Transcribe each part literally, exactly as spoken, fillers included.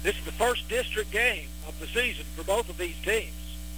This is the first district game of the season for both of these teams.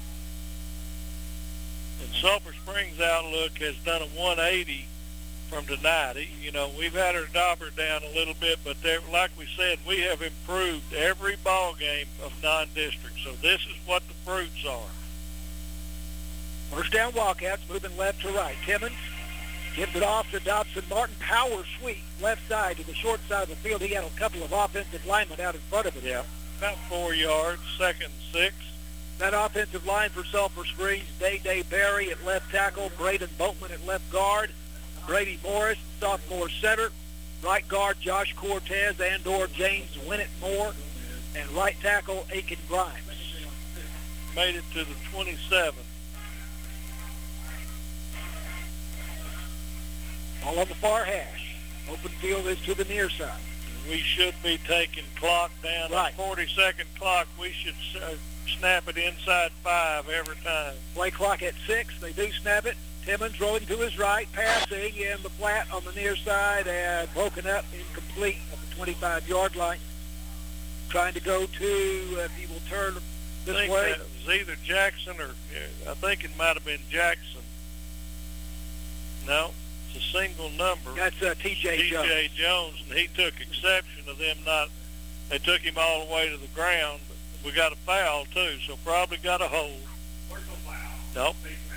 And Sulphur Springs Outlook has done a one eighty from tonight. You know, we've had our dauber down a little bit, but like we said, we have improved every ball game of non-district. So this is what the fruits are. First down Wildcats, moving left to right. Timmons gives it off to Dobson Martin. Power sweep, left side to the short side of the field. He had a couple of offensive linemen out in front of him. Yeah, about four yards, second and six. That offensive line for Sulphur Springs, Day-Day Berry at left tackle, Braden Boatman at left guard, Brady Morris, sophomore center, right guard Josh Cortez and or James Winnett Moore, and right tackle Aiken Grimes. Made it to the twenty-seven. All on the far hash. Open field is to the near side. We should be taking clock down. Right. At forty-second clock. We should uh, snap it inside five every time. Play clock at six. They do snap it. Timmons rolling to his right, passing in the flat on the near side and broken up, incomplete at the twenty-five-yard line. Trying to go to, if he will turn this I think way. that was either Jackson or, I think it might have been Jackson. No, it's a single number. That's uh, T J Jones. T J Jones, and he took exception to them not, they took him all the way to the ground. But we got a foul, too, so probably got a hold. Where's no foul? Nope.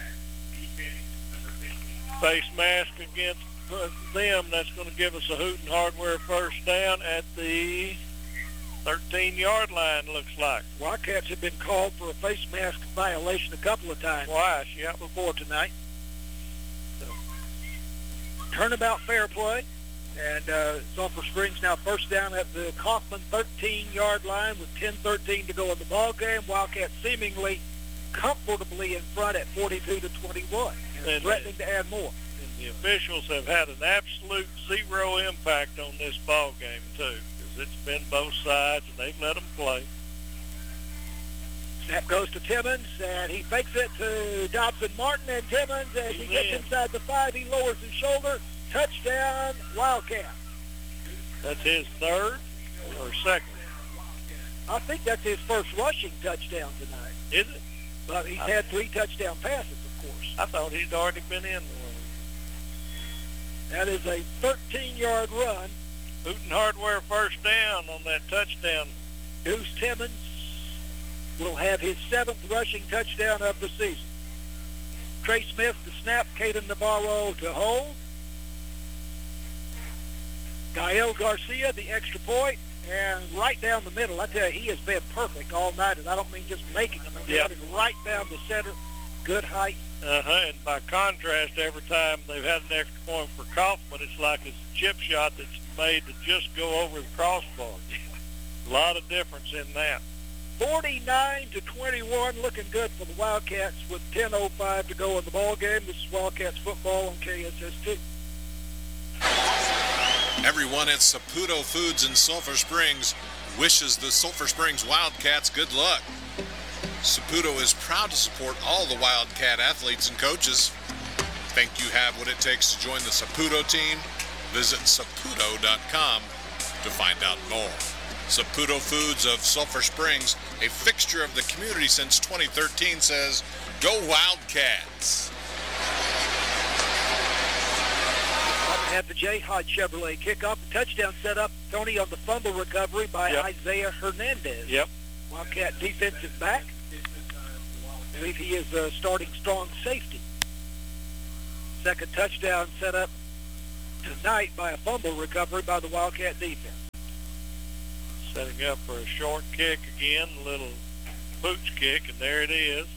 Face mask against them. That's going to give us a Hooten Hardware first down at the thirteen-yard line, looks like. Wildcats have been called for a face mask violation a couple of times. Twice, yeah. Before tonight. So, turnabout fair play. And uh, Sulphur Springs now first down at the Kaufman thirteen-yard line with ten thirteen to go in the ball game. Wildcats seemingly comfortably in front at forty-two to twenty-one. And threatening to add more. And the officials have had an absolute zero impact on this ball game, too, because it's been both sides, and they've let them play. Snap goes to Timmons, and he fakes it to Dobson Martin, and Timmons, as he gets inside the five, he lowers his shoulder. Touchdown, Wildcat. That's his third or second? I think that's his first rushing touchdown tonight. Is it? But he's had three touchdown passes, of course. I thought he'd already been in one. That is a thirteen-yard run. Hooten Hardware first down on that touchdown. Deuce Timmons will have his seventh rushing touchdown of the season. Trey Smith to snap, Caden Navarro to hold. Gael Garcia, the extra point, and right down the middle. I tell you, he has been perfect all night, and I don't mean just making them. I mean yep. Running right down the center, good height. Uh-huh, and by contrast, every time they've had an extra point for Kaufman, it's like it's a chip shot that's made to just go over the crossbar. A lot of difference in that. forty-nine to twenty-one, looking good for the Wildcats with ten oh five to go in the ball game. This is Wildcats football on K S S two. Everyone at Saputo Foods in Sulphur Springs wishes the Sulphur Springs Wildcats good luck. Saputo is proud to support all the Wildcat athletes and coaches. Think you have what it takes to join the Saputo team? Visit saputo dot com to find out more. Saputo Foods of Sulphur Springs, a fixture of the community since twenty thirteen, says, "Go Wildcats!" Have the J. Hodge Chevrolet kickoff. The touchdown set up, Tony, on the fumble recovery by yep. Isaiah Hernandez. Yep. Wildcat defensive back. I believe he is uh, starting strong safety. Second touchdown set up tonight by a fumble recovery by the Wildcat defense. Setting up for a short kick again, a little pooch kick, and there it is.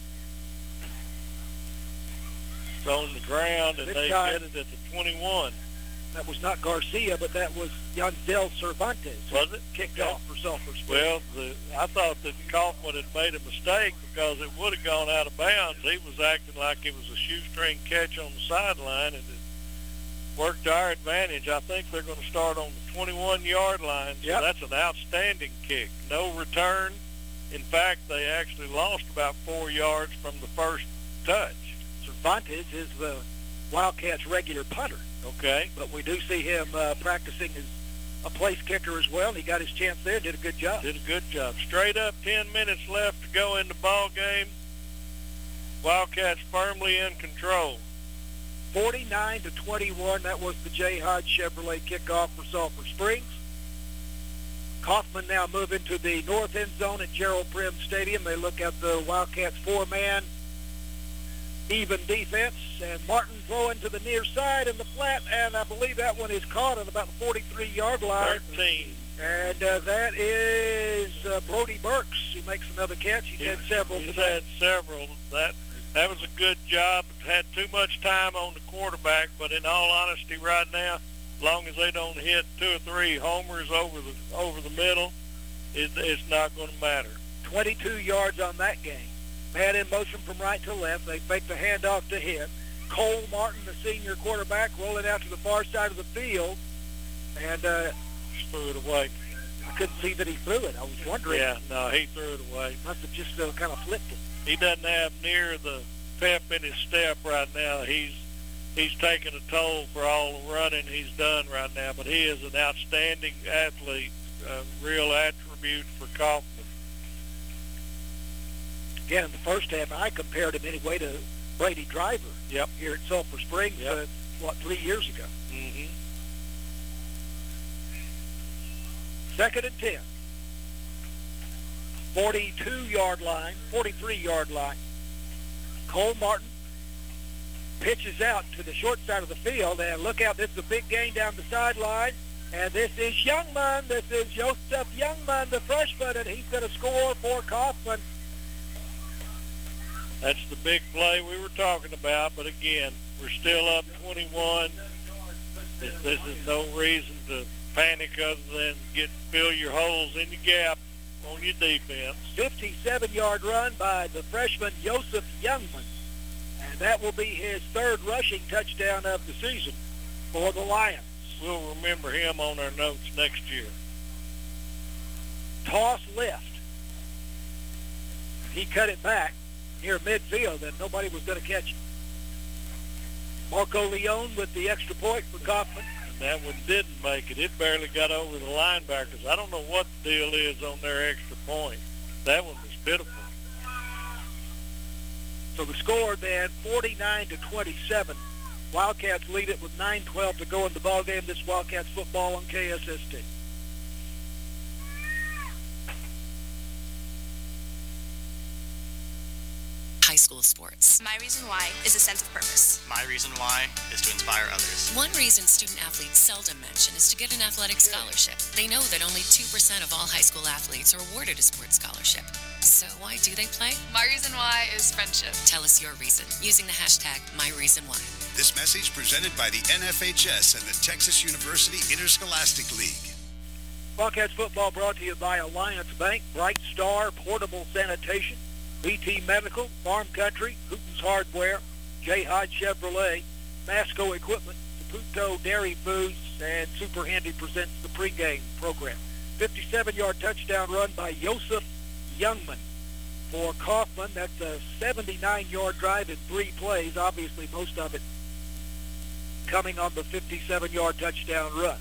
It's on the ground, and This they time, get it at the twenty-one. That was not Garcia, but that was Yandel Cervantes. Was it? Kicked Okay. off for Sulphur Springs. Well, the, I thought that Kaufman had made a mistake because it would have gone out of bounds. He was acting like it was a shoestring catch on the sideline, and it worked to our advantage. I think they're going to start on the twenty-one-yard line, so Yep. that's an outstanding kick. No return. In fact, they actually lost about four yards from the first touch. Cervantes is the Wildcats' regular punter. Okay. But we do see him uh, practicing his a place kicker as well. He got his chance there, did a good job. Did a good job. Straight up, ten minutes left to go in the ball game. Wildcats firmly in control. forty-nine to twenty-one. That was the J. Hodge Chevrolet kickoff for Sulphur Springs. Kaufman now move into the north end zone at Gerald Prim Stadium. They look at the Wildcats four-man even defense, and Martin throwing to the near side in the flat, and I believe that one is caught at about the forty-three-yard line. thirteen. And uh, that is uh, Brody Burks. He makes another catch. He's had several He's today. had several. That that was a good job. Had too much time on the quarterback, but in all honesty, right now, as long as they don't hit two or three homers over the over the middle, it, it's not going to matter. twenty-two yards on that game. Man in motion from right to left. They fake the handoff to him. Cole Martin, the senior quarterback, rolling out to the far side of the field. And uh, Just threw it away. I couldn't see that he threw it. I was wondering. Yeah, no, he threw it away. Must have just uh, kind of flipped it. He doesn't have near the pep in his step right now. He's he's taking a toll for all the running he's done right now, but he is an outstanding athlete, a real attribute for Kaufman. Again, in the first half, I compared him anyway to Brady Driver Yep. here at Sulphur Springs, Yep. uh, what, three years ago. Mm-hmm. Second and ten. forty-two-yard line, forty-three-yard line. Cole Martin pitches out to the short side of the field, and look out, this is a big gain down the sideline, and this is Youngman, this is Joseph Youngman, the freshman, and he's going to score for Kaufman. That's the big play we were talking about, but again, we're still up twenty-one. This, this is no reason to panic other than get fill your holes in your gap on your defense. fifty-seven-yard run by the freshman Joseph Youngman, and that will be his third rushing touchdown of the season for the Lions. We'll remember him on our notes next year. Toss left. He cut it back near midfield, and nobody was going to catch it. Marco Leone with the extra point for Kaufman. And that one didn't make it. It barely got over the linebackers. I don't know what the deal is on their extra point. That one was pitiful. So the score then, forty-nine to twenty-seven. Wildcats lead it with nine twelve to go in the ballgame. This Wildcats football on K S S T. High school sports. My reason why is a sense of purpose. My reason why is to inspire others. One reason student athletes seldom mention is to get an athletic scholarship. They know that only two percent of all high school athletes are awarded a sports scholarship. So why do they play? My reason why is friendship. Tell us your reason using the hashtag MyReasonWhy. This message presented by the N F H S and the Texas University Interscholastic League. Wildcats football brought to you by Alliance Bank, Bright Star, Portable Sanitation, B T Medical, Farm Country, Hooten's Hardware, J. Hodge Chevrolet, Masco Equipment, Saputo Dairy Foods, and Super Handy presents the pregame program. fifty-seven-yard touchdown run by Joseph Youngman for Kaufman. That's a seventy-nine-yard drive in three plays, obviously most of it coming on the fifty-seven-yard touchdown run.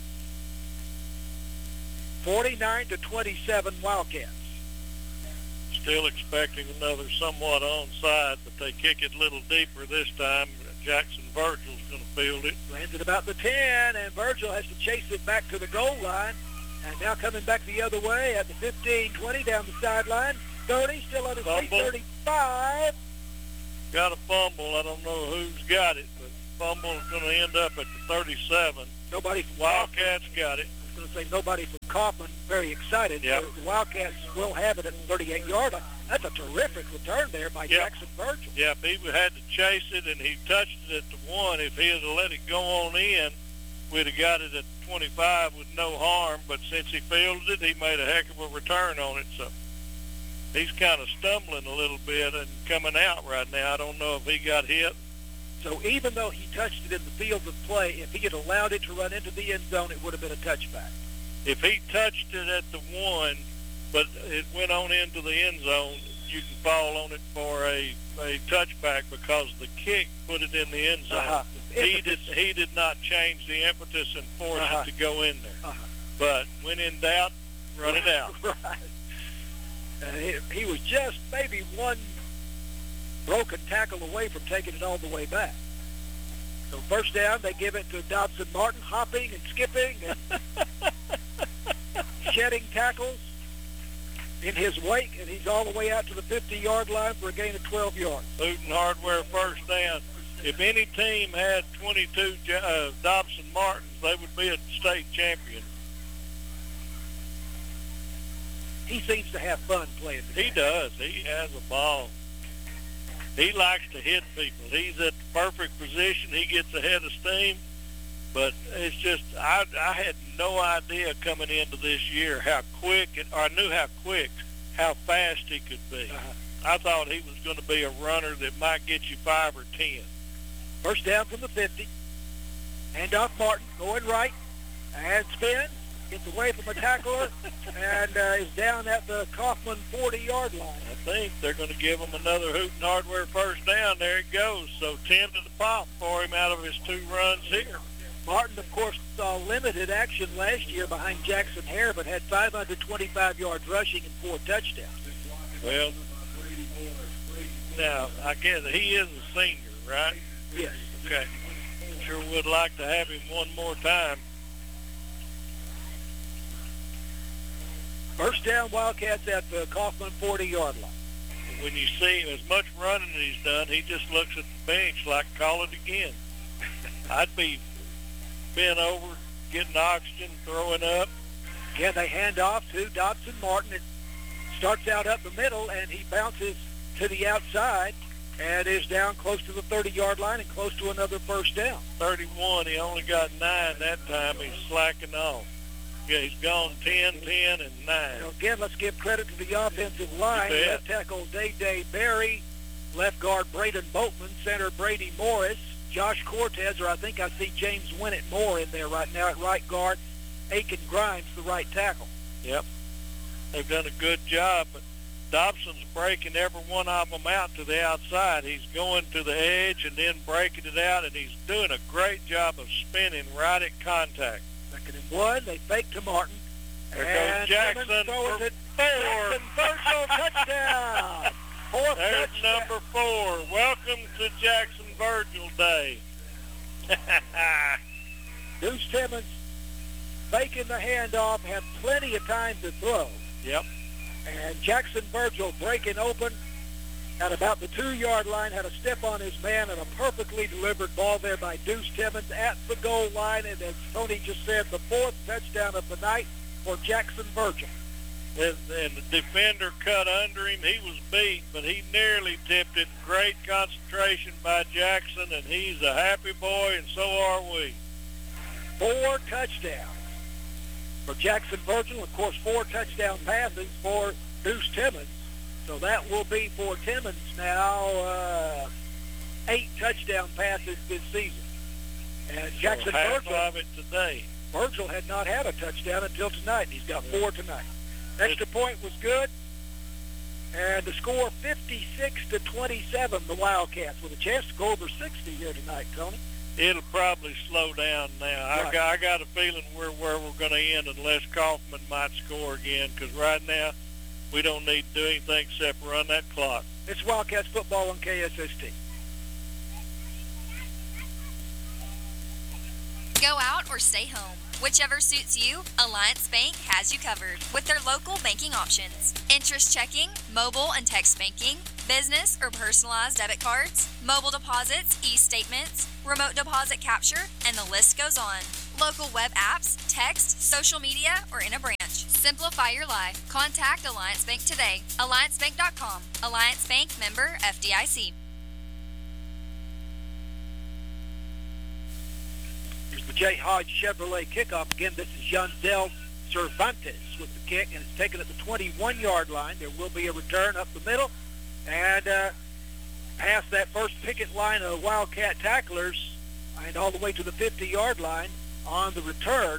forty-nine to twenty-seven Wildcats. Still expecting another somewhat onside, but they kick it a little deeper this time. Jackson Virgil's going to field it. Lands at about the ten, and Virgil has to chase it back to the goal line. And now coming back the other way at the fifteen, twenty down the sideline. thirty, still on his feet, Fumble. thirty-five. Got a fumble. I don't know who's got it, but fumble is going to end up at the thirty-seven. Nobody from Wildcats got it. I was going to say nobody from Kaufman. Very excited. Yep. The Wildcats will have it at the thirty-eight-yard line. That's a terrific return there by Yep. Jackson Virgil. Yeah, if he had to chase it and he touched it at the one, if he had let it go on in, we'd have got it at twenty-five with no harm. But since he fielded it, he made a heck of a return on it. So he's kind of stumbling a little bit and coming out right now. I don't know if he got hit. So even though he touched it in the field of play, if he had allowed it to run into the end zone, it would have been a touchback. If he touched it at the one, but it went on into the end zone, you can fall on it for a, a touchback because the kick put it in the end zone. Uh-huh. He did he did not change the impetus and force Uh-huh. it to go in there. Uh-huh. But when in doubt, run it out. Right. And he, he was just maybe one broken tackle away from taking it all the way back. So first down, they give it to Dobson Martin, hopping and skipping and shedding tackles in his wake, and he's all the way out to the fifty-yard line for a gain of twelve yards. Hooten Hardware first down. If any team had twenty-two uh, Dobson Martins, they would be a state champion. He seems to have fun playing the game. He does. He has a ball. He likes to hit people. He's at the perfect position. He gets ahead of steam. But it's just, I, I had no idea coming into this year how quick, and, or I knew how quick, how fast he could be. Uh-huh. I thought he was going to be a runner that might get you five or ten. First down from the fifty. Hand off Martin, going right, and spins, gets away from a tackler, and uh, is down at the Kaufman forty-yard line. I think they're going to give him another Hooten Hardware first down. There it goes. So ten to the pop for him out of his two runs here. Martin, of course, saw limited action last year behind Jackson Hare, but had five hundred twenty-five yards rushing and four touchdowns. Well, now, I guess he is a senior, right? Yes. Okay. Sure would like to have him one more time. First down, Wildcats at the Kaufman forty-yard line. When you see him, as much running as he's done, he just looks at the bench like, call it again. I'd be bent over, getting oxygen, throwing up. Again, they hand off to Dobson Martin. It starts out up the middle, and he bounces to the outside and is down close to the thirty-yard line and close to another first down. thirty-one, he only got nine that time. He's slacking off. Yeah, he's gone ten, ten, and nine. Now again, let's give credit to the offensive line. You bet. Left tackle Day-Day Berry, left guard Braden Boatman, center Brady Morris, Josh Cortez, or I think I see James Winnett Moore in there right now at right guard, Aiken Grimes, the right tackle. Yep. They've done a good job, but Dobson's breaking every one of them out to the outside. He's going to the edge and then breaking it out, and he's doing a great job of spinning right at contact. Second and one, they fake to Martin. There and goes Jackson Simmons throws for it. four. Jackson Virgil touchdown. Fourth There's touchdown. number four. Welcome to Jackson Virgil Day. Deuce Timmons faking the handoff, had plenty of time to throw. Yep. And Jackson Virgil breaking open at about the two-yard line, had a step on his man and a perfectly delivered ball there by Deuce Timmons at the goal line. And as Tony just said, the fourth touchdown of the night for Jackson Virgil. And, and the defender cut under him. He was beat, but he nearly tipped it. Great concentration by Jackson, and he's a happy boy, and so are we. Four touchdowns for Jackson Virgil. Of course, four touchdown passes for Deuce Timmons. So that will be for Timmons now uh, eight touchdown passes this season. And Jackson so half Virgil, of it today. Virgil had not had a touchdown until tonight. He's got four tonight. Extra point was good. And the score fifty-six to twenty-seven, the Wildcats, with a chance to go over sixty here tonight, Tony. It'll probably slow down now. Right. I, got, I got a feeling we're where we're going to end unless Kaufman might score again, because right now we don't need to do anything except run that clock. It's Wildcats football on K S S T. Go out or stay home. Whichever suits you, Alliance Bank has you covered with their local banking options. Interest checking, mobile and text banking, business or personalized debit cards, mobile deposits, e-statements, remote deposit capture, and the list goes on. Local web apps, text, social media, or in a branch. Simplify your life. Contact Alliance Bank today. alliance bank dot com. Alliance Bank, member F D I C. Here's the J. Hodge Chevrolet kickoff. Again, this is Yandel Cervantes with the kick, and it's taken at the twenty-one-yard line. There will be a return up the middle, and uh, past that first picket line of Wildcat tacklers and all the way to the fifty-yard line on the return.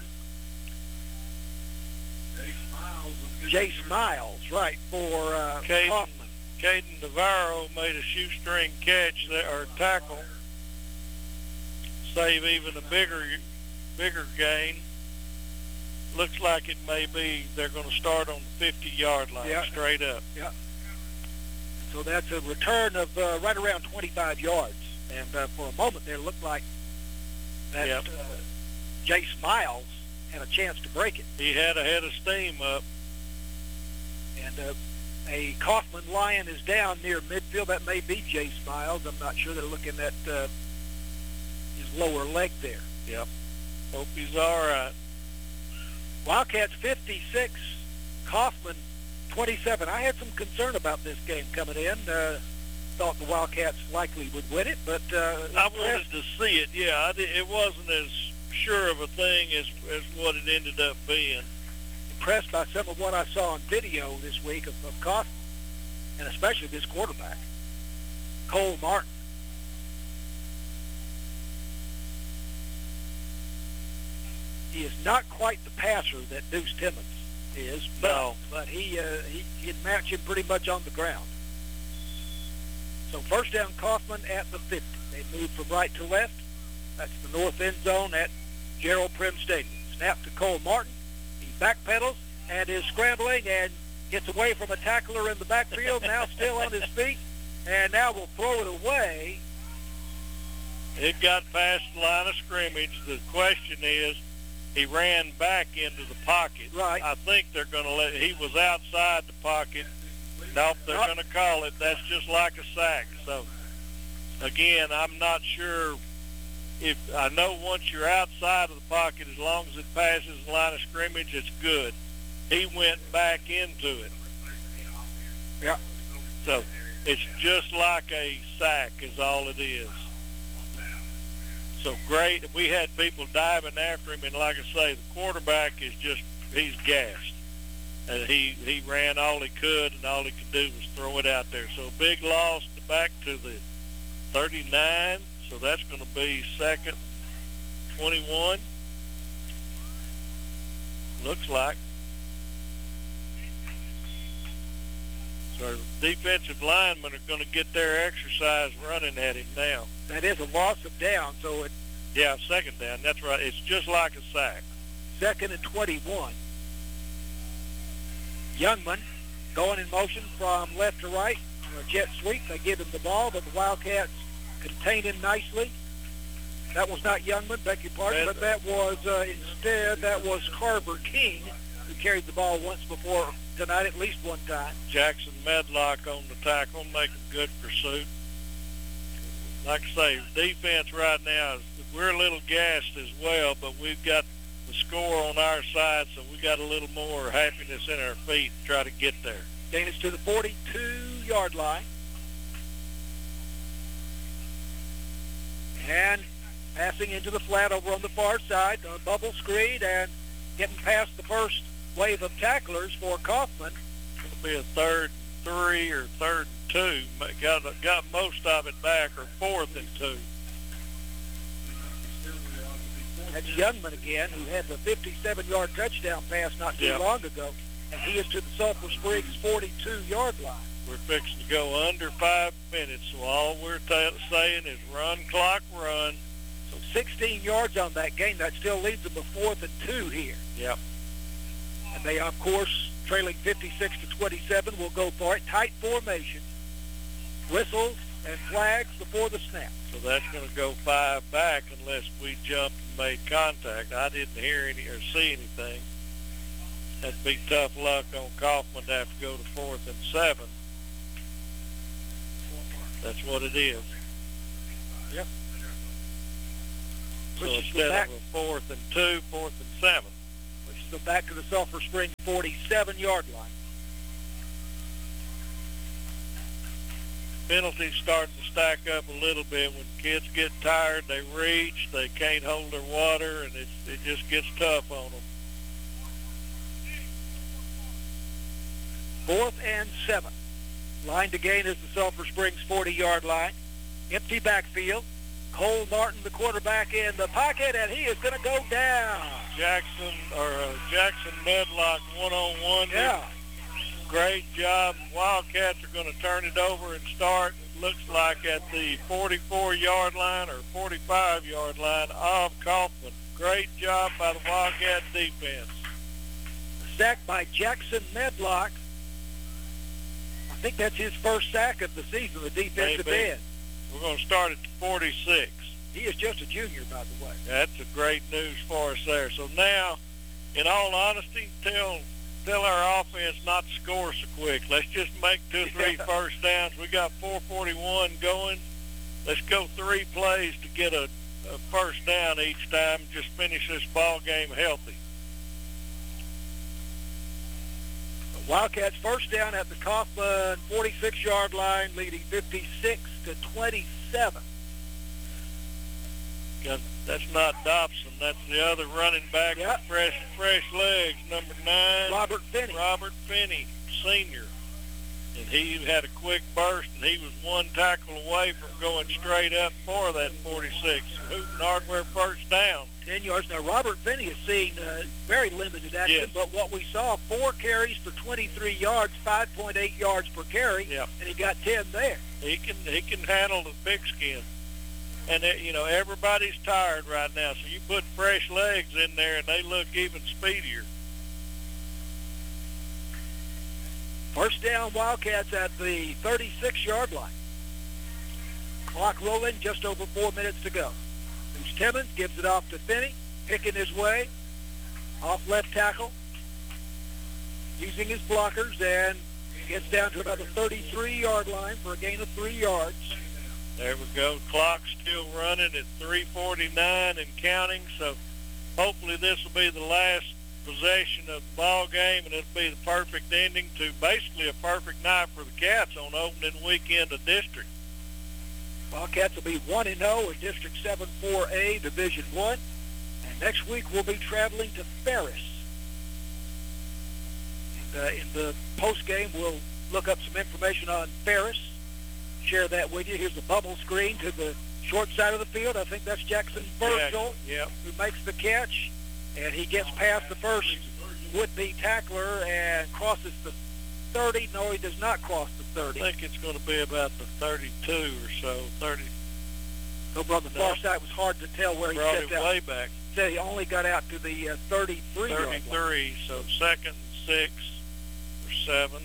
Jace Miles, right, for uh, Caden, Kaufman. Caden Navarro made a shoestring catch there, or tackle. Save even a bigger, bigger gain. looks like it may be they're going to start on the fifty-yard line, Yeah. straight up. Yeah. So that's a return of uh, right around twenty-five yards. And uh, for a moment there, it looked like that Yep. uh, Jace Miles had a chance to break it. He had a head of steam up. And uh, a Kaufman Lion is down near midfield. That may be Jace Miles. I'm not sure. They're looking at uh, his lower leg there. Yep. Hope he's all right. Wildcats fifty-six, Kaufman twenty-seven. I had some concern about this game coming in. Uh, thought the Wildcats likely would win it, but uh, I wanted to see it. Yeah, I did, it wasn't as sure of a thing as as what it ended up being. Impressed by some of what I saw on video this week of, of Kaufman, and especially this quarterback, Cole Martin. He is not quite the passer that Deuce Timmons is, but, No. but he, uh, he he'd match him pretty much on the ground. So first down, Kaufman at the fifty. They move from right to left. That's the north end zone at Gerald Prim Stadium. Snap to Cole Martin. He backpedals and is scrambling and gets away from a tackler in the backfield, now still on his feet, and now will throw it away. It got past the line of scrimmage. The question is, he ran back into the pocket. Right. I think they're going to let, he was outside the pocket. Nope, they're Nope. going to call it. That's just like a sack. So, again, I'm not sure if, I know once you're outside of the pocket, as long as it passes the line of scrimmage, it's good. He went back into it. Yeah. So, it's just like a sack is all it is. So great. We had people diving after him, and like I say, the quarterback is just, he's gassed. And he, he ran all he could, and all he could do was throw it out there. So big loss to back to the thirty-nine. So that's going to be second twenty-one. Looks like. So defensive linemen are going to get their exercise running at him now. That is a loss of down, so it's Yeah, second down. That's right. It's just like a sack. second and twenty-one. Youngman going in motion from left to right. A jet sweep. They give him the ball, but the Wildcats contain him nicely. That was not Youngman, beg your pardon, but that was uh, instead, that was Carver King, who carried the ball once before tonight, at least one time. Jackson Medlock on the tackle, making good pursuit. Like I say, defense right now, we're a little gassed as well, but we've got the score on our side, so we got a little more happiness in our feet to try to get there. Gain is to the forty-two-yard line. And passing into the flat over on the far side, a bubble screen, and getting past the first wave of tacklers for Kaufman. It'll be a third and three or third and two. Got got most of it back, or fourth and two. That's Youngman again, who had the fifty-seven-yard touchdown pass not too Yep. long ago, and he is to the Sulphur Springs forty-two-yard line. We're fixing to go under five minutes, so all we're t- saying is run, clock, run. So sixteen yards on that game. That still leaves them a fourth and two here. Yep. And they, of course, trailing fifty-six to twenty-seven, will go for it. Tight formation. Whistles and flags before the snap. So that's going to go five back unless we jumped and made contact. I didn't hear any or see anything. That'd be tough luck on Kaufman to have to go to fourth and seven. That's what it is. Yep. So Which is instead back, of a fourth and two, fourth and seven. which is go back to the Sulphur Springs forty-seven-yard line. Penalties starting to stack up a little bit. When kids get tired, they reach, they can't hold their water, and it's, it just gets tough on them. Fourth and seven. Line to gain is the Sulphur Springs forty-yard line. Empty backfield. Cole Martin, the quarterback, in the pocket, and he is going to go down. Jackson or uh, Jackson Medlock one-on-one. Yeah. Great job. Wildcats are going to turn it over and start, it looks like, at the forty-four-yard line or forty-five-yard line of Kaufman. Great job by the Wildcat defense. sacked by Jackson Medlock. I think that's his first sack of the season, the defensive Maybe. end. We're going to start at forty-six. He is just a junior, by the way. That's a great news for us there. So now, in all honesty, tell tell our offense not to score so quick. Let's just make two or three first downs. We got four forty-one going. Let's go three plays to get a, a first down each time. Just finish this ball game healthy. The Wildcats first down at the Kaufman forty-six-yard line, leading fifty-six to twenty-seven. That's not Dobson. That's the other running back Yep. with fresh, fresh legs, number nine. Robert Finney. Robert Finney, senior. And he had a quick burst, and he was one tackle away from going straight up for that forty-six. Hooten Hardware first down. ten yards. Now, Robert Finney has seen uh, very limited action, Yes. but what we saw, four carries for twenty-three yards, five point eight yards per carry, Yep. and he got ten there. He can he can handle the pigskin. And, it, you know, everybody's tired right now, so you put fresh legs in there, and they look even speedier. First down, Wildcats at the thirty-six-yard line. Clock rolling, just over four minutes to go. Bruce Timmons gives it off to Finney, picking his way, off left tackle, using his blockers, and gets down to about the thirty-three-yard line for a gain of three yards. There we go. Clock's still running at three forty-nine and counting, so hopefully this will be the last possession of the ball game, and it'll be the perfect ending to basically a perfect night for the Cats on opening weekend of district. Wildcats will be one and oh in District seven four A, Division one, and next week we'll be traveling to Ferris. And uh, in the post-game, we'll look up some information on Ferris, share that with you. Here's the bubble screen to the short side of the field. I think that's Jackson Virgil, Yep. who makes the catch, and he gets past the first would-be tackler and crosses the thirty. No, he does not cross the thirty. I think it's going to be about the thirty-two or so. thirty. Over on the far No. side, it was hard to tell where he Brought stepped him out. way back. Said he only got out to the uh, thirty-three. yard line. thirty-three, so second and six or seven.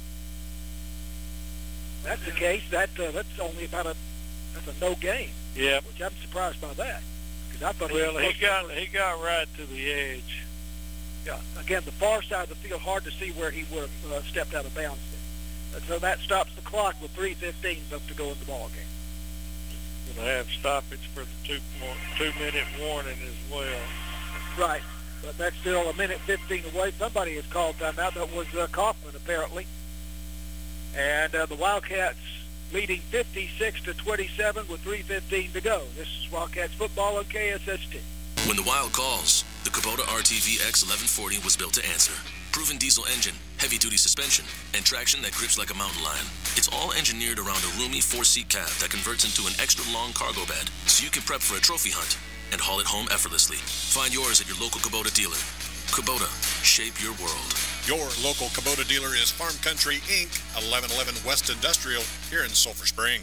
That's the case. That uh, that's only about a that's a no gain. Yep. Which I'm surprised by that, because I thought Well, he, he got he got right to the edge. Yeah, again, the far side of the field, hard to see where he would have uh, stepped out of bounds there. And so that stops the clock with three fifteen left to go in the ball game. Going to have stoppage for the two two minute warning as well. Right, but that's still a minute fifteen away. Somebody has called timeout. That was uh, Kaufman, apparently. And uh, the Wildcats leading fifty-six to twenty-seven with three fifteen to go. This is Wildcats football on K S S T. When the Wild calls, the Kubota R T V X eleven forty was built to answer. Proven diesel engine, heavy-duty suspension, and traction that grips like a mountain lion. It's all engineered around a roomy four-seat cab that converts into an extra-long cargo bed, so you can prep for a trophy hunt and haul it home effortlessly. Find yours at your local Kubota dealer. Kubota, shape your world. Your local Kubota dealer is Farm Country, Incorporated, eleven eleven West Industrial, here in Sulphur Spring.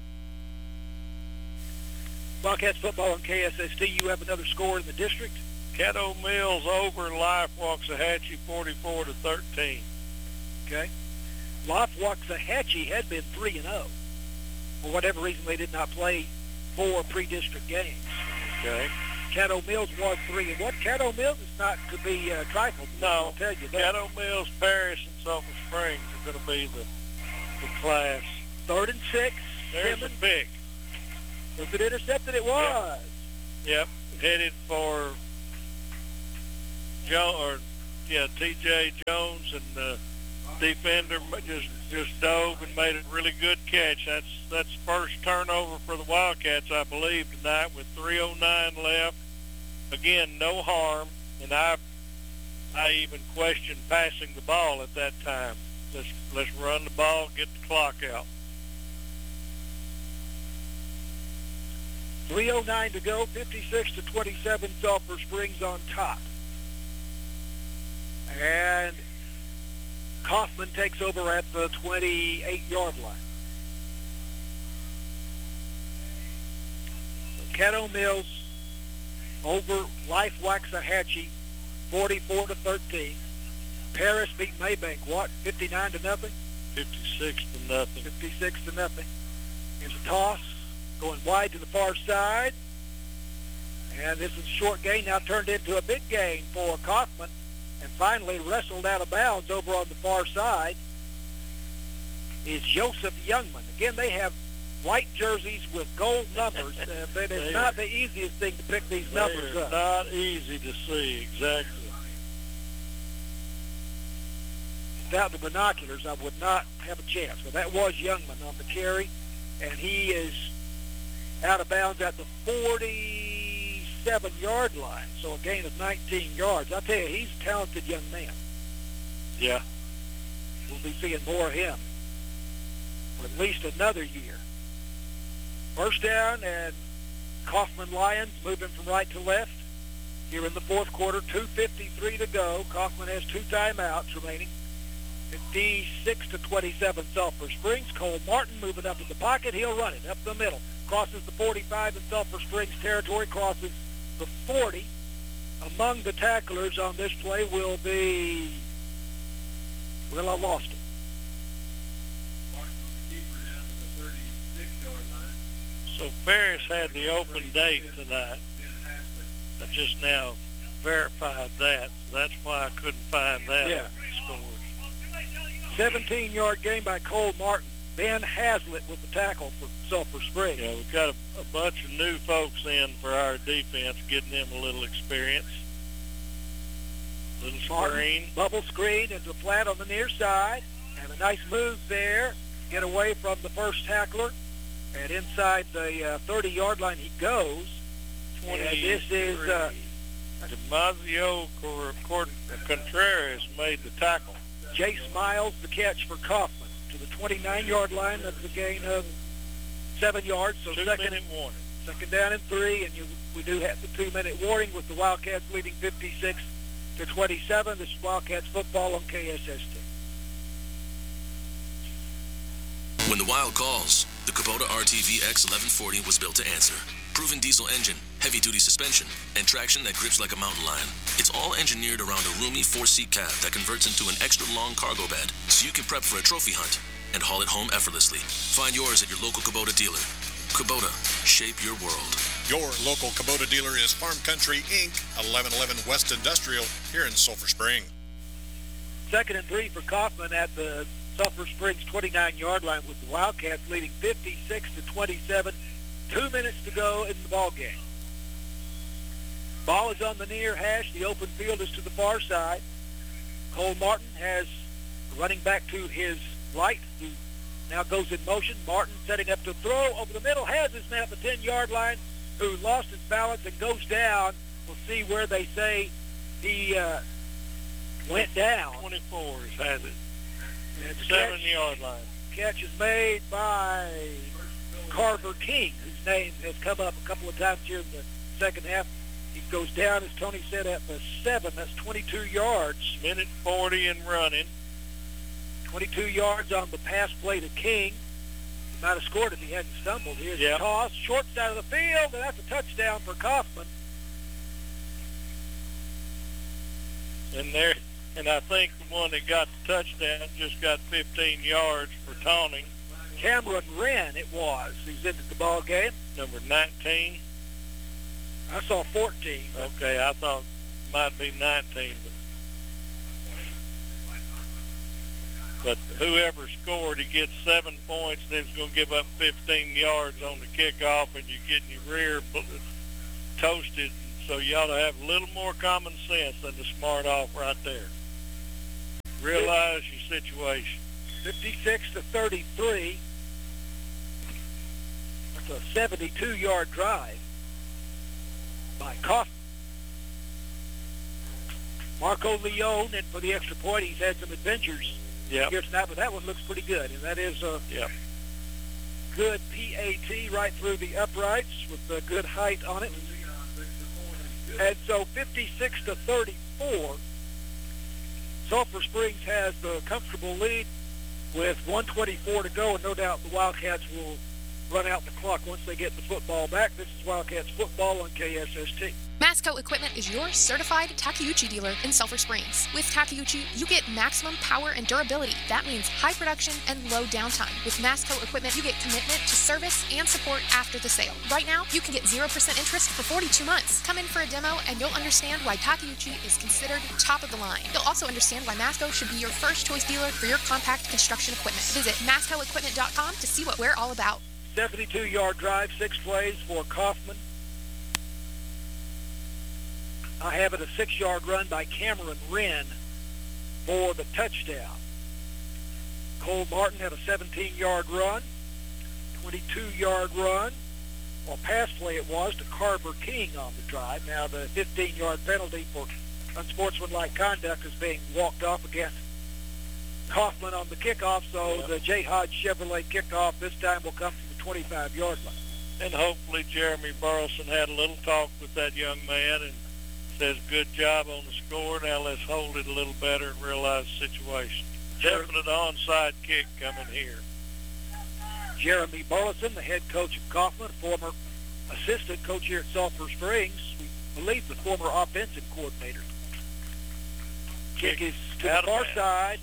Wildcats football on K S S T. You have another score in the district. Caddo Mills over Life Waxahachie forty-four to thirteen. Okay. Life Waxahachie had been three and oh. For whatever reason, they did not play four pre-district games. Okay. Caddo Mills was three and one. Caddo Mills is not to be uh, trifled with, No, I'll tell you that. Caddo Mills, Parish, and Sulphur Springs are going to be the, the class. Third and six. There's Simmons. a pick. Was it intercepted? It was. Yep, headed for Joe or yeah T J Jones, and the defender just just dove and made a really good catch. That's that's first turnover for the Wildcats, I believe, tonight with three oh nine left. Again, no harm, and I I even questioned passing the ball at that time. Let's let's run the ball, get the clock out. three oh nine to go, fifty-six to twenty-seven, Sulphur Springs on top. And Kaufman takes over at the twenty-eight-yard line. So Caddo Mills over Life Waxahachie, forty-four to thirteen. Paris beat Maybank, what, fifty-nine to nothing? fifty-six to nothing. fifty-six to nothing. Here's a toss going wide to the far side. And this is a short gain, now turned into a big gain for Kaufman, and finally wrestled out of bounds over on the far side is Joseph Youngman. Again, they have white jerseys with gold numbers, uh, but it's not the easiest thing to pick these numbers up. Not easy to see, exactly. Without the binoculars, I would not have a chance. But that was Youngman on the carry, and he is out of bounds at the forty-seven-yard line, so a gain of nineteen yards. I tell you, he's a talented young man. Yeah. We'll be seeing more of him for at least another year. First down, and Kaufman Lions moving from right to left here in the fourth quarter. two fifty-three to go. Kaufman has two timeouts remaining. fifty-six to twenty-seven Sulphur Springs. Cole Martin moving up in the pocket. He'll run it up the middle. Crosses the forty-five in Sulphur Springs territory. Crosses the forty. Among the tacklers on this play will be... Well, I lost it. So Ferris had the open date tonight. I just now verified that. That's why I couldn't find that Yeah. score. seventeen-yard gain by Cole Martin. Ben Hazlitt with the tackle for Sulphur Springs. Yeah, we've got a, a bunch of new folks in for our defense, getting them a little experience. Little Martin, screen. bubble screen into the flat on the near side. And a nice move there. Get away from the first tackler. And inside the uh, thirty-yard line he goes. And this is... Uh, Demazio Contreras made the tackle. Jace Miles, the catch for Kaufman. To the twenty-nine-yard line. That's a gain of seven yards. So second, Two-minute warning. second down and three. And you, we do have the two-minute warning with the Wildcats leading fifty-six to twenty-seven. This is Wildcats football on K S S T. When the Wild calls, the Kubota R T V X eleven forty was built to answer. Proven diesel engine, heavy-duty suspension, and traction that grips like a mountain lion. It's all engineered around a roomy four-seat cab that converts into an extra-long cargo bed, so you can prep for a trophy hunt and haul it home effortlessly. Find yours at your local Kubota dealer. Kubota, shape your world. Your local Kubota dealer is Farm Country, Incorporated, eleven eleven West Industrial, here in Sulphur Springs. Second and three for Kaufman at the Sulphur Springs twenty-nine-yard line with the Wildcats leading fifty-six to twenty-seven. Two minutes to go in the ball game. Ball is on the near hash. The open field is to the far side. Cole Martin has running back to his right, who now goes in motion. Martin setting up to throw over the middle. Has his man at the ten-yard line, who lost his balance and goes down. We'll see where they say he uh, went down. twenty-fours has it. And the Seven-yard line. Catch is made by Carver King, whose name has come up a couple of times here in the second half. He goes down, as Tony said, at the seven. That's twenty-two yards. Minute forty and running. twenty-two yards on the pass play to King. He might have scored if he hadn't stumbled. Here's Yep. the toss, short side of the field, and that's a touchdown for Kaufman. And there, and I think the one that got the touchdown just got fifteen yards for taunting. Cameron Wren, it was, who's into the ball game. Number nineteen. I saw fourteen. Okay, I thought it might be nineteen. But, but whoever scored, he gets seven points, and then he's going to give up fifteen yards on the kickoff, and you're getting your rear toasted. So you ought to have a little more common sense than the smart off right there. Realize your situation. fifty-six to thirty-three. That's a seventy-two-yard drive by Kaufman. Marco Leone, and for the extra point, he's had some adventures Yep. here tonight, but that one looks pretty good, and that is a Yep. good P A T right through the uprights with a good height on it. And so fifty-six to thirty-four, Sulphur Springs has the comfortable lead with one twenty-four to go, and no doubt the Wildcats will run out the clock once they get the football back. This is Wildcats football on K S S T. Masco Equipment is your certified Takeuchi dealer in Sulphur Springs. With Takeuchi, you get maximum power and durability. That means high production and low downtime. With Masco Equipment, you get commitment to service and support after the sale. Right now, you can get zero percent interest for forty-two months. Come in for a demo and you'll understand why Takeuchi is considered top of the line. You'll also understand why Masco should be your first choice dealer for your compact construction equipment. Visit masco equipment dot com to see what we're all about. seventy-two-yard drive, six plays for Kaufman. I have it a six-yard run by Cameron Wren for the touchdown. Cole Martin had a seventeen-yard run, twenty-two-yard run, or pass play it was, to Carver King on the drive. Now the fifteen-yard penalty for unsportsmanlike conduct is being walked off against Kaufman on the kickoff, so yeah. the J. Hodge Chevrolet kickoff this time will come from the twenty-five-yard line. And hopefully Jeremy Burleson had a little talk with that young man and says, good job on the score. Now let's hold it a little better and realize the situation. Definite onside kick coming here. Jeremy Burleson, the head coach of Kaufman, former assistant coach here at Sulphur Springs, we believe the former offensive coordinator. Kick, kick is to the far side.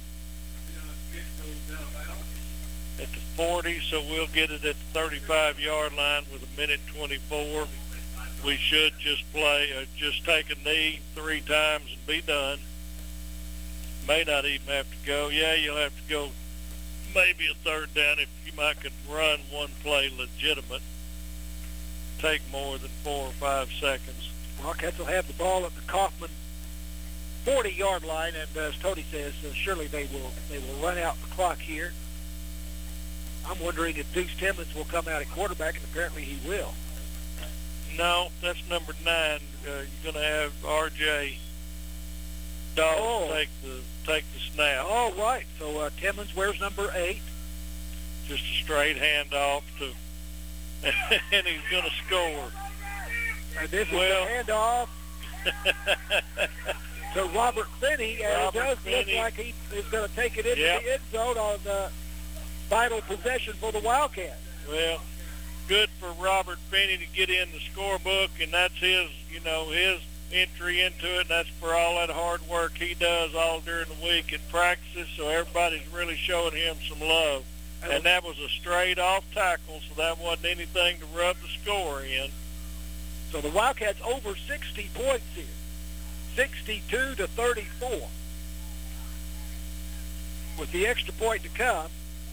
At the forty, so we'll get it at the thirty-five-yard line with a minute twenty-four. We should just play, uh, just take a knee three times and be done. May not even have to go. Yeah, you'll have to go maybe a third down if you might could run one play legitimate. Take more than four or five seconds. Wildcats will have the ball at the Kaufman forty-yard line, and uh, as Tony says, uh, surely they will they will run out the clock here. I'm wondering if Deuce Timmons will come out at quarterback, and apparently he will. No, that's number nine. Uh, you're going to have R J Dawes oh. take the take the snap. Oh, right. So uh, Timmons wears number eight. Just a straight handoff to, and he's going to score. And this well, is a handoff to Robert Finney, and Robert it does Finney. look like he is going to take it into yep. the end zone on the vital possession for the Wildcats. Well, good for Robert Finney to get in the scorebook, and that's his, you know, his entry into it. And that's for all that hard work he does all during the week in practices. So everybody's really showing him some love. And that was a straight off tackle, so that wasn't anything to rub the score in. So the Wildcats over sixty points here, sixty-two to thirty-four. With the extra point to come.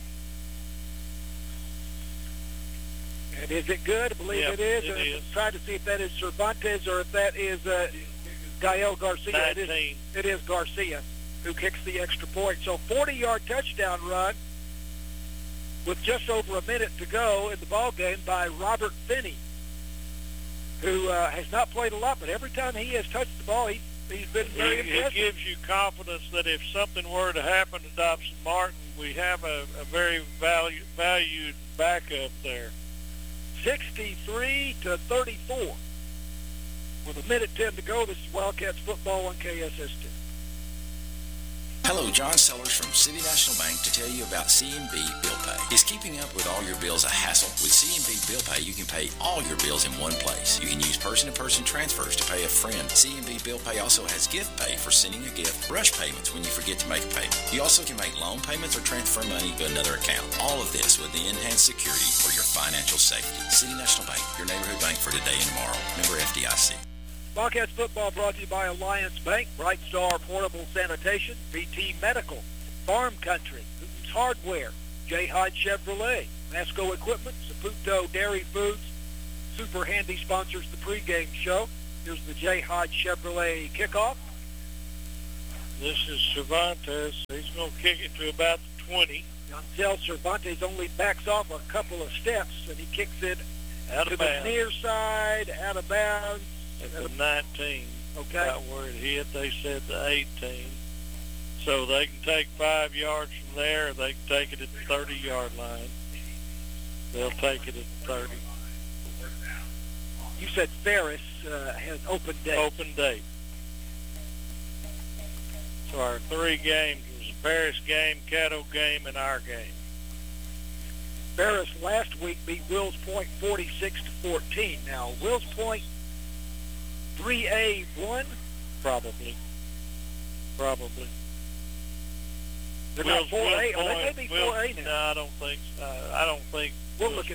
And is it good? I believe yep, it is. It and is. I'm trying to see if that is Cervantes or if that is uh, Gael Garcia. It is, it is Garcia who kicks the extra point. So forty-yard touchdown run with just over a minute to go in the ball game by Robert Finney, who uh, has not played a lot, but every time he has touched the ball, he, he's been very he, impressive. It gives you confidence that if something were to happen to Dobson Martin, we have a, a very value, valued backup there. sixty-three to thirty-four. With a minute ten to go, this is Wildcats football on K S S T. Hello, John Sellers from City National Bank to tell you about C M B Bill Pay. Is keeping up with all your bills a hassle? With C M B Bill Pay, you can pay all your bills in one place. You can use person-to-person transfers to pay a friend. C M B Bill Pay also has gift pay for sending a gift, rush payments when you forget to make a payment. You also can make loan payments or transfer money to another account. All of this with the enhanced security for your financial safety. City National Bank, your neighborhood bank for today and tomorrow. Member F D I C. Wildcats football brought to you by Alliance Bank, Bright Star Portable Sanitation, B T Medical, Farm Country, Newton's Hardware, J. Hodge Chevrolet, Masco Equipment, Saputo Dairy Foods. Super Handy sponsors the pregame show. Here's the J. Hodge Chevrolet kickoff. This is Cervantes. He's going to kick it to about the twenty. Until Cervantes only backs off a couple of steps, and he kicks it out to of the bounds. near side, out of bounds. At the nineteen. Okay. About where it hit, they said the eighteen. So they can take five yards from there, or they can take it at the thirty-yard line. They'll take it at the thirty. You said Ferris uh, has open date. Open date. So our three games was the Ferris game, Caddo game, and our game. Ferris last week beat Wills Point forty-six to fourteen. Now, Wills Point three A won? Probably. Probably. They're Wills, not four A. Wills Oh, they may Point- be Wills- four A now. No, I don't think. Uh, I don't think. We'll Wills look it